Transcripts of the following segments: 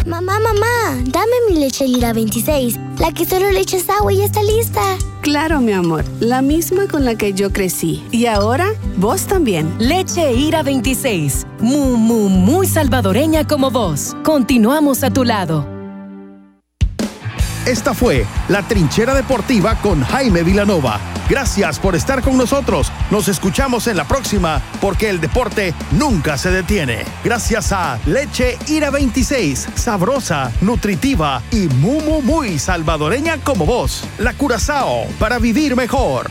Mamá, dame mi leche Lira 26, la que solo le echas agua y ya está lista. Claro, mi amor, la misma con la que yo crecí. Y ahora, vos también. Leche Ira 26, muy salvadoreña como vos. Continuamos a tu lado. Esta fue La Trinchera Deportiva con Jaime Vilanova. Gracias por estar con nosotros. Nos escuchamos en la próxima, porque el deporte nunca se detiene. Gracias a Leche Ira 26, sabrosa, nutritiva y muy salvadoreña como vos. La Curazao, para vivir mejor.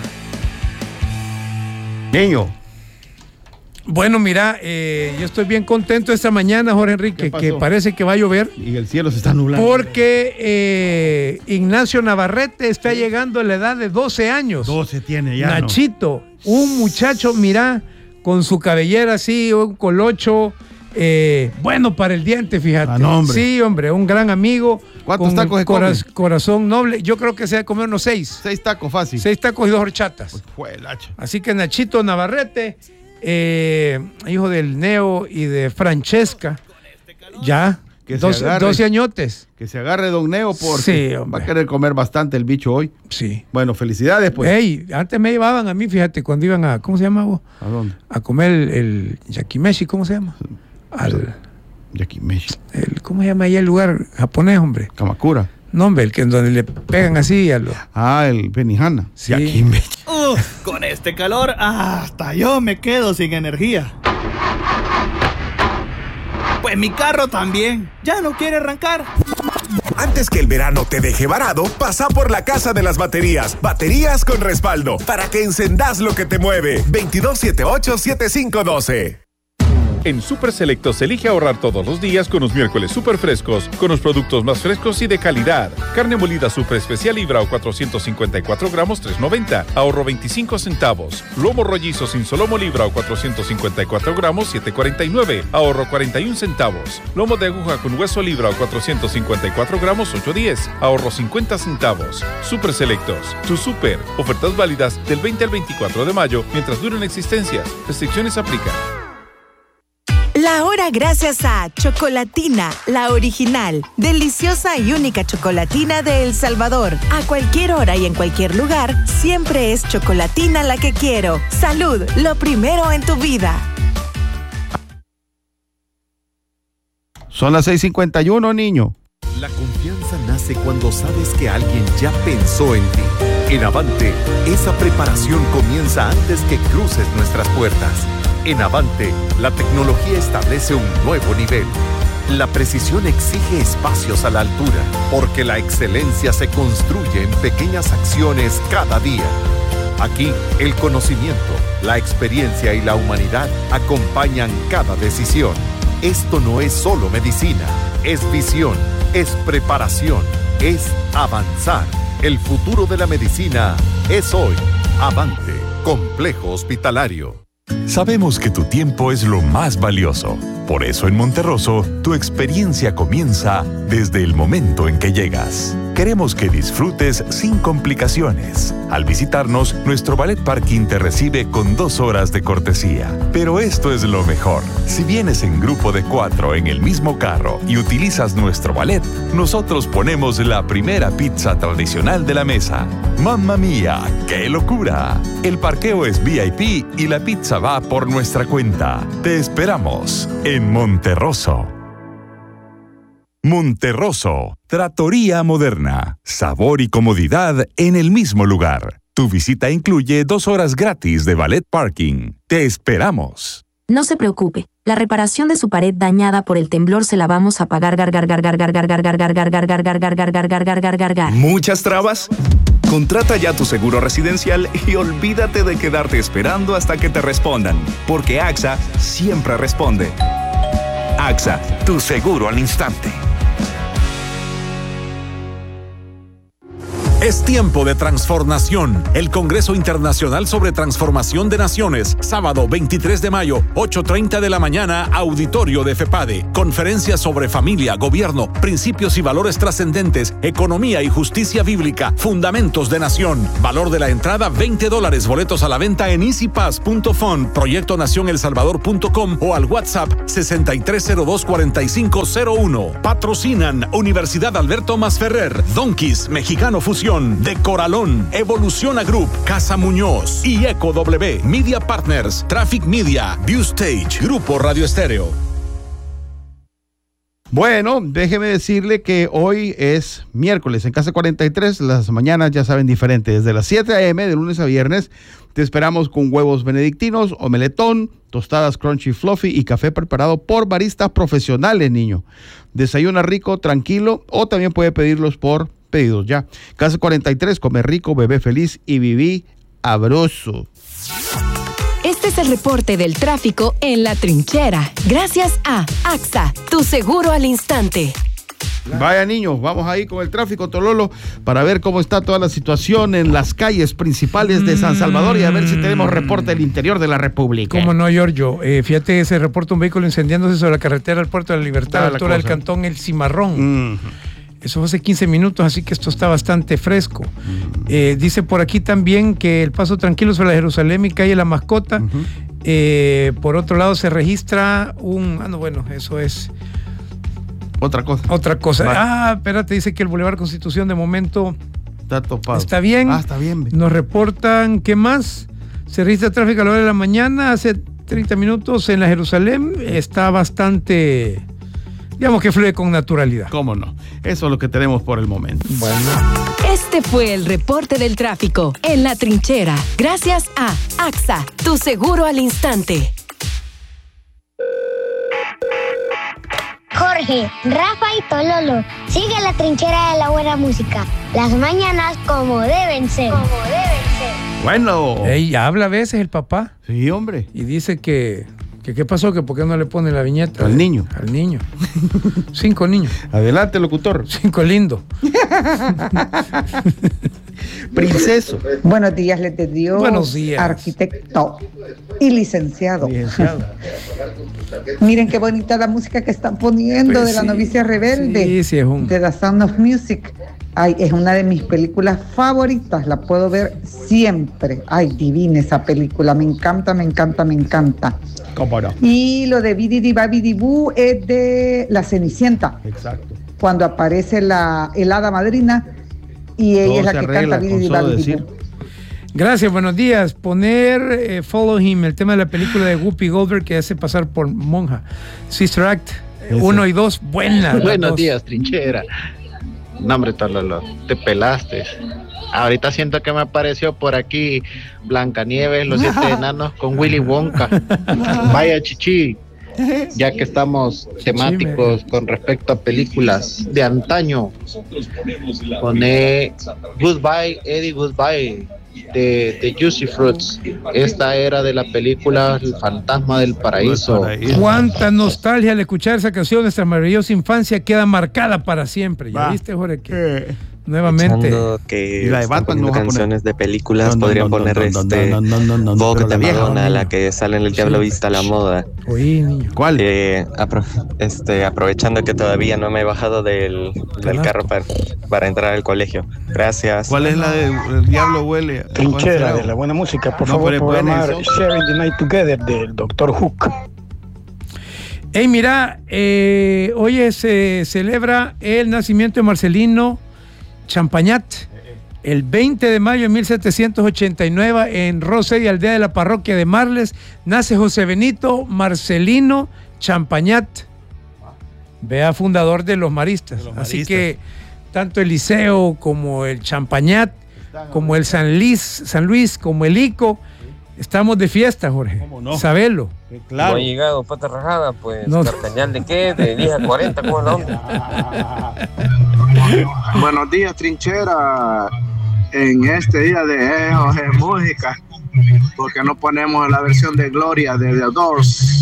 Niño. Bueno, mira, yo estoy bien contento esta mañana, Jorge Enrique, que parece que va a llover. Y el cielo se está nublando. Porque Ignacio Navarrete está llegando a la edad de 12 años. 12 tiene ya. Nachito, un muchacho, mira, con su cabellera así, un colocho, bueno para el diente, fíjate. No, hombre. Sí, hombre, un gran amigo. ¿Cuántos tacos se come? Corazón noble. Yo creo que se va a comer unos 6. 6 tacos fácil. 6 tacos y 2 horchatas. Pues, así que Nachito Navarrete, hijo del Neo y de Francesca, ya, 12 añotes. Que se agarre don Neo porque sí, va a querer comer bastante el bicho hoy. Sí. Bueno, felicidades pues. Hey, antes me llevaban a mí, fíjate, cuando iban a, ¿cómo se llama vos? ¿A dónde? A comer el yakimeshi, ¿cómo se llama? Yakimeshi. ¿Cómo se llama ahí el lugar japonés, hombre? Kamakura. No, hombre, el que donde le pegan así a los... el Benihana. Sí. Yakimeshi. Con este calor, hasta yo me quedo sin energía. Pues mi carro también, ya no quiere arrancar. Antes que el verano te deje varado, pasa por la Casa de las Baterías. Baterías con respaldo, para que encendás lo que te mueve. 2278-7512. En Super Selectos elige ahorrar todos los días con los miércoles super frescos, con los productos más frescos y de calidad. Carne molida super especial Ibrao 454 gramos, $3.90, ahorro 25 centavos. Lomo rollizo sin solomo Ibrao 454 gramos, $7.49, ahorro 41 centavos. Lomo de aguja con hueso Ibrao 454 gramos, $8.10, ahorro 50 centavos. Super Selectos, tu super. Ofertas válidas del 20 al 24 de mayo, mientras duren existencias. Restricciones aplican. La hora gracias a Chocolatina, la original, deliciosa y única chocolatina de El Salvador. A cualquier hora y en cualquier lugar, siempre es Chocolatina la que quiero. Salud, lo primero en tu vida. Son las 6:51, niño. La confianza nace cuando sabes que alguien ya pensó en ti. En Avante, esa preparación comienza antes que cruces nuestras puertas. En Avante, la tecnología establece un nuevo nivel. La precisión exige espacios a la altura, porque la excelencia se construye en pequeñas acciones cada día. Aquí, el conocimiento, la experiencia y la humanidad acompañan cada decisión. Esto no es solo medicina, es visión, es preparación, es avanzar. El futuro de la medicina es hoy. Avante, Complejo Hospitalario. Sabemos que tu tiempo es lo más valioso. Por eso en Monterroso, tu experiencia comienza desde el momento en que llegas. Queremos que disfrutes sin complicaciones. Al visitarnos, nuestro Ballet Parking te recibe con 2 horas de cortesía. Pero esto es lo mejor. Si vienes en grupo de 4 en el mismo carro y utilizas nuestro ballet, nosotros ponemos la primera pizza tradicional de la mesa. ¡Mamma mía! ¡Qué locura! El parqueo es VIP y la pizza va por nuestra cuenta. Te esperamos en Monterroso. Monterroso, trattoria moderna, sabor y comodidad en el mismo lugar. Tu visita incluye 2 horas gratis de Ballet Parking. Te esperamos. No se preocupe, la reparación de su pared dañada por el temblor se la vamos a pagar. ¿Muchas trabas? Contrata ya tu seguro residencial y olvídate de quedarte esperando hasta que te respondan, porque AXA siempre responde. AXA, tu seguro al instante. Es tiempo de transformación. El Congreso Internacional sobre Transformación de Naciones, sábado 23 de mayo, 8:30 de la mañana, auditorio de FEPADE. Conferencia sobre familia, gobierno, principios y valores trascendentes, economía y justicia bíblica, fundamentos de nación. Valor de la entrada $20. Boletos a la venta en easypass.fund, proyectonacionelsalvador.com o al WhatsApp 6302-4501. Patrocinan Universidad Alberto Masferrer, Donkeys, Mexicano Fusión, De Coralón, Evoluciona Group, Casa Muñoz y Eco W, Media Partners, Traffic Media, View Stage, Grupo Radio Estéreo. Bueno, déjeme decirle que hoy es miércoles en Casa 43, las mañanas ya saben diferente, desde las 7 a.m. de lunes a viernes te esperamos con huevos benedictinos, omeletón, tostadas crunchy fluffy y café preparado por baristas profesionales, niño. Desayuna rico, tranquilo o también puede pedirlos por pedidos ya. Casa 43, come rico, bebé feliz y viví abroso. Este es el reporte del tráfico en La Trinchera. Gracias a AXA, tu seguro al instante. Vaya niños, vamos ahí con el tráfico, Tololo, para ver cómo está toda la situación en las calles principales de San Salvador y a ver si tenemos reporte del interior de la República. Cómo no, Giorgio. Fíjate que se reporta un vehículo incendiándose sobre la carretera del Puerto de la Libertad, a la altura del cantón El Cimarrón. Eso fue hace 15 minutos, así que esto está bastante fresco. Dice por aquí también que el paso tranquilo sobre la Jerusalén y calle La Mascota. Por otro lado se registra un... eso es... Otra cosa. Vale. Espérate, dice que el Boulevard Constitución de momento... Está topado. Está bien. Está bien. Nos reportan, ¿qué más? Se registra tráfico a la hora de la mañana, hace 30 minutos en la Jerusalén. Está bastante... digamos que fluye con naturalidad. ¿Cómo no? Eso es lo que tenemos por el momento. Bueno. Este fue el reporte del tráfico en La Trinchera. Gracias a AXA, tu seguro al instante. Jorge, Rafa y Tololo, sigue La Trinchera de la buena música. Las mañanas como deben ser. Bueno. Habla a veces el papá. Sí, hombre. Y dice que ¿qué pasó? Que ¿por qué no le pone la viñeta? Al niño. 5 niños. Adelante, locutor. 5 lindos. Princeso. Buenos días, les de Dios. Buenos días. Arquitecto y licenciado. Miren qué bonita la música que están poniendo de La Novicia Rebelde. Sí, es un... de The Sound of Music. Ay, es una de mis películas favoritas, la puedo ver siempre. Ay, divina esa película, me encanta. ¿Cómo no? Y lo de Bididi Babidi Boo es de La Cenicienta. Exacto. Cuando aparece el hada madrina y ella es la que canta Bididi Babidi Boo. Gracias, buenos días. Poner Follow Him, el tema de la película de Whoopi Goldberg que hace pasar por monja. Sister Act 1 y 2, buena. Buenos días, Trinchera. No, hombre, Tololo, te pelaste. Ahorita siento que me apareció por aquí Blancanieves, los 7 enanos con Willy Wonka. Vaya, Chichi, ya que estamos temáticos con respecto a películas de antaño, pone Goodbye, Eddie, Goodbye, de Juicy Fruits. Esta era de la película El Fantasma del Paraíso. Cuánta nostalgia al escuchar esa canción. Nuestra maravillosa infancia queda marcada para siempre. ¿Ya viste, Jorge? Que nuevamente que la de Batman canciones de películas podrían poner Vogue de Madonna, la que sale en El Diablo Vista a la Moda. Uy, niño. ¿Cuál? Aprovechando que todavía no me he bajado del carro para entrar al colegio. Gracias. ¿Cuál es la de El Diablo Huele? Trinchera de la buena música, por favor, programar Sharing the Night Together del Dr. Hook. Hey, mira, hoy se celebra el nacimiento de Marcelino Champagnat. El 20 de mayo de 1789 en Rosa y aldea de la parroquia de Marles nace José Benito Marcelino Champagnat, vea, fundador de los maristas. Así que tanto el Liceo como el Champagnat, como el San Luis, como el ICO, estamos de fiesta, Jorge. No? Sabelo. Claro. No he llegado, pata rajada, pues. No. ¿Carcañal de qué? De 10 a 40, ¿cómo es la onda? Buenos días, Trinchera. En este día de Jorge Música, porque no ponemos la versión de Gloria de The Doors,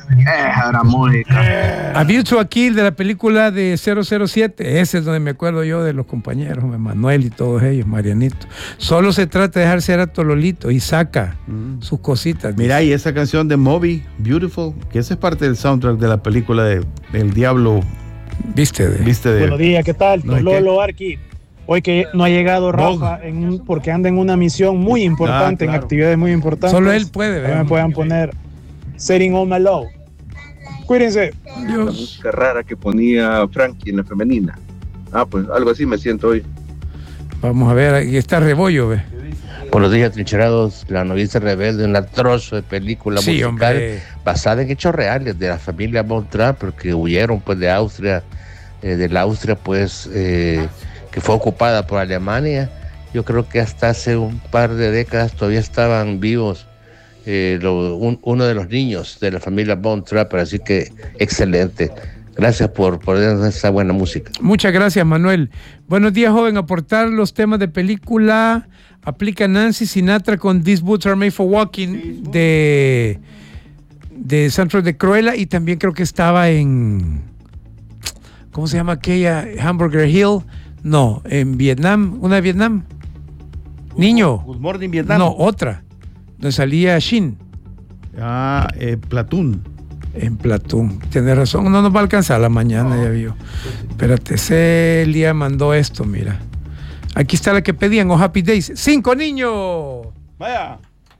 Esa era música. A View to a Kill de la película de 007. Ese es donde me acuerdo yo de los compañeros, Manuel y todos ellos, Marianito. Solo se trata de dejar ser a Tololito y saca sus cositas. Mira, y esa canción de Moby, Beautiful, que esa es parte del soundtrack de la película del Diablo. Viste de. Buenos días, ¿qué tal? No, Lolo Arqui. Hoy que no ha llegado Rafa porque anda en una misión muy importante, claro. en actividades muy importantes. Solo él puede, ver. Me puedan poner Setting on My Love. Cuídense. La música rara que ponía Frankie en la femenina. Pues algo así me siento hoy. Vamos a ver, aquí está Rebollo, ve. Buenos días, trincherados. La novicia rebelde, un trozo de película musical, hombre, basada en hechos reales de la familia Von Trapp, porque huyeron pues de Austria, pues que fue ocupada por Alemania. Yo creo que hasta hace un par de décadas todavía estaban vivos uno de los niños de la familia Von Trapp, así que excelente. Gracias por darnos esa buena música. Muchas gracias, Manuel. Buenos días, joven. Aportar los temas de película. Aplica Nancy Sinatra con These Boots Are Made for Walking de Sandro de Cruella, y también creo que estaba en, ¿cómo se llama aquella? Hamburger Hill. No, en Vietnam. ¿Una de Vietnam? Niño. Good Morning Vietnam. No, otra. Donde salía Shin. Platoon. En Platoon. Tienes razón. No nos va a alcanzar la mañana, ya vio. Espérate, Celia mandó esto, mira. Aquí está la que pedían, Oh Happy Days. 5 niños. Vaya.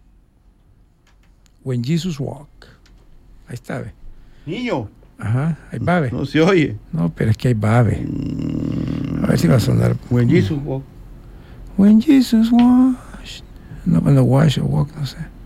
When Jesus Walk. Ahí está, ve. Niño. Ajá, ahí va, ve. No se oye. No, pero es que ahí va, ve. A ver si va a sonar. When Jesus Walk. When Jesus Washed. No, when the wash or walk, no sé.